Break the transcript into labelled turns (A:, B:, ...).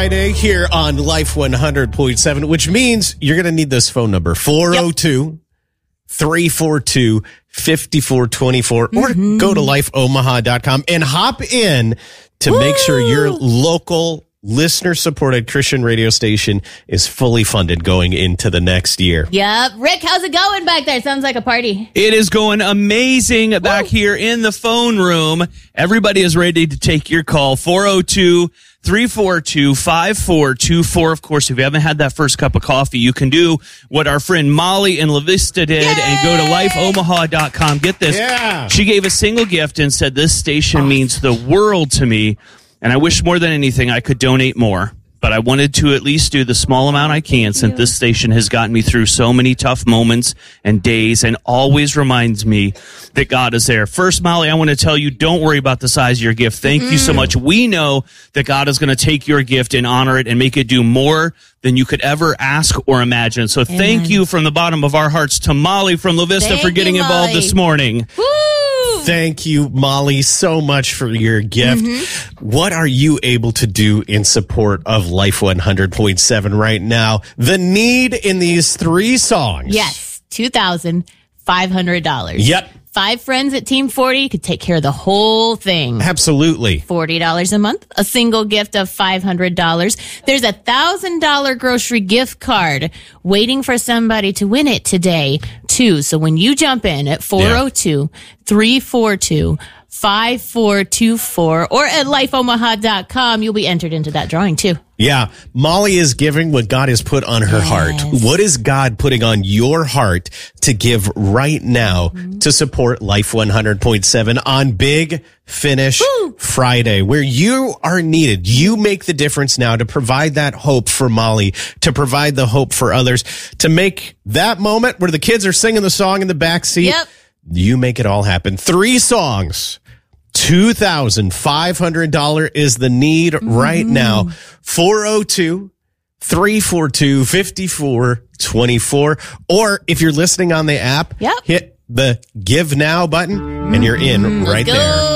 A: Friday here on Life 100.7, which means you're going to need this phone number, 402-342-5424, or go to lifeomaha.com and hop in to make sure your local listener-supported Christian radio station is fully funded going into the next year.
B: Yep. Rick, how's it going back there? Sounds like a party.
C: It is going amazing back here in the phone room. Everybody is ready to take your call. 402-342-5424. Of course, if you haven't had that first cup of coffee, you can do what our friend Molly in La Vista did and go to lifeomaha.com. Get this.
A: Yeah.
C: She gave a single gift and said, this station means the world to me. And I wish more than anything I could donate more. But I wanted to at least do the small amount I can since this station has gotten me through so many tough moments and days and always reminds me that God is there. First, Molly, I want to tell you, don't worry about the size of your gift. Thank you so much. We know that God is going to take your gift and honor it and make it do more than you could ever ask or imagine. So thank you from the bottom of our hearts to Molly from La Vista for getting involved this morning.
B: Woo!
A: Thank you, Molly, so much for your gift. What are you able to do in support of Life 100.7 right now? The need in these three songs.
B: Yes, $2,500.
A: Yep.
B: 5 friends at Team 40 could take care of the whole thing.
A: Absolutely.
B: $40 a month, a single gift of $500. There's a $1,000 grocery gift card waiting for somebody to win it today, too. So when you jump in at 402-342-5424 or at lifeomaha.com, you'll be entered into that drawing, too.
A: Yeah. Molly is giving what God has put on her heart. What is God putting on your heart to give right now to support Life 100.7 on Big Finish Friday, where you are needed? You make the difference now to provide that hope for Molly, to provide the hope for others, to make that moment where the kids are singing the song in the back seat.
B: Yep.
A: You make it all happen. 3 songs. $2,500 is the need right now. 402-342-5424. Or if you're listening on the app, hit the Give Now button and you're in right there.